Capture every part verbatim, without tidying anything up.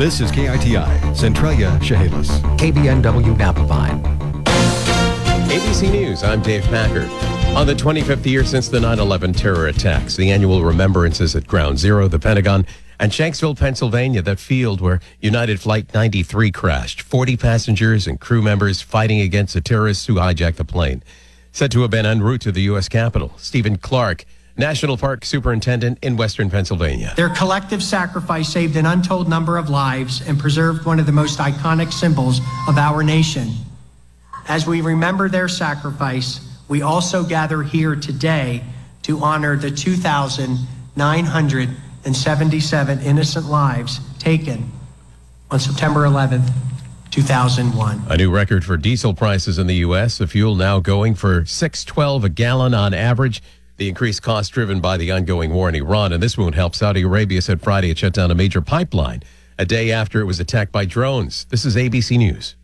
This is K I T I, Centralia, Chehalis. K B N W Napa Vine. A B C News, I'm Dave Packard. On the twenty-fifth year since the nine eleven terror attacks, the annual remembrances at Ground Zero, the Pentagon, and Shanksville, Pennsylvania, that field where United Flight ninety-three crashed. forty passengers and crew members fighting against the terrorists who hijacked the plane. Said to have been en route to the U S Capitol. Stephen Clark, National Park Superintendent in Western Pennsylvania. Their collective sacrifice saved an untold number of lives and preserved one of the most iconic symbols of our nation. As we remember their sacrifice, we also gather here today to honor the two thousand nine hundred seventy-seven innocent lives taken on September eleventh, two thousand one. A new record for diesel prices in the U S. The fuel now going for six twelve a gallon on average. The increased cost driven by the ongoing war in Iran. And this won't help. Saudi Arabia said Friday it shut down a major pipeline a day after it was attacked by drones. This is A B C News.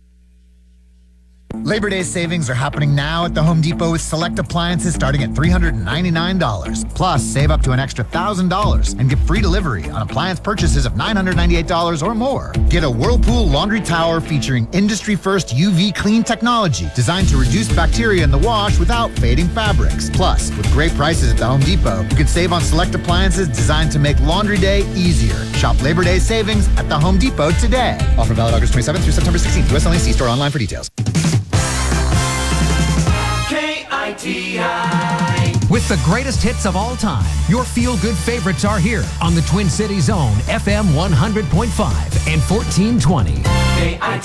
Labor Day savings are happening now at the Home Depot with select appliances starting at three hundred ninety-nine dollars. Plus, save up to an extra one thousand dollars and get free delivery on appliance purchases of nine hundred ninety-eight dollars or more. Get a Whirlpool laundry tower featuring industry-first U V clean technology designed to reduce bacteria in the wash without fading fabrics. Plus, with great prices at the Home Depot, you can save on select appliances designed to make laundry day easier. Shop Labor Day savings at the Home Depot today. Offer valid August twenty-seventh through September sixteenth. U S only. See store online for details. K I T I. With the greatest hits of all time, your feel-good favorites are here on the Twin Cities Zone, F M one hundred point five and fourteen twenty. K I T I.